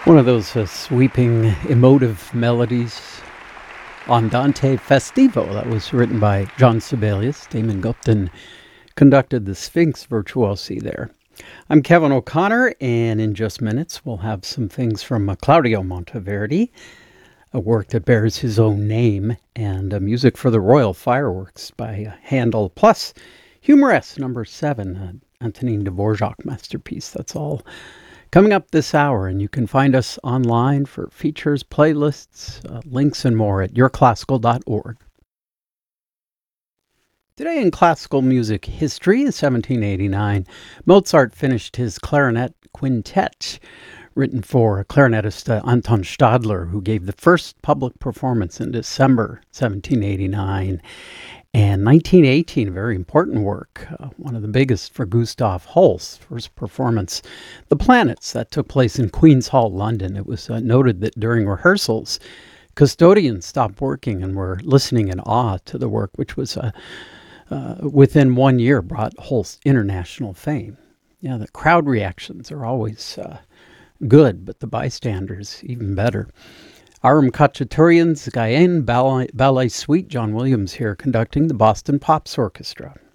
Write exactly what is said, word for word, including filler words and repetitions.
One of those uh, sweeping, emotive melodies, Andante Festivo, that was written by John Sibelius. Damon Gupton conducted the Sphinx virtuosi there. I'm Kevin O'Connor, and in just minutes we'll have some things from uh, Claudio Monteverdi, a work that bears his own name, and uh, music for the Royal Fireworks by uh, Handel, plus Humorous number seven, uh, Antonin Dvorak masterpiece. That's all coming up this hour, and you can find us online for features, playlists, uh, links, and more at your classical dot org. Today in classical music history, in seventeen eighty-nine, Mozart finished his clarinet quintet, written for clarinetist uh, Anton Stadler, who gave the first public performance in December seventeen eighty-nine. And nineteen eighteen, a very important work, uh, one of the biggest for Gustav Holst's first performance, The Planets, that took place in Queen's Hall, London. It was uh, noted that during rehearsals, custodians stopped working and were listening in awe to the work, which was uh, uh, within one year brought Holst international fame. Yeah, the crowd reactions are always uh, good, but the bystanders even better. Aram Khachaturian's Guyane Ballet, Ballet Suite, John Williams here conducting the Boston Pops Orchestra.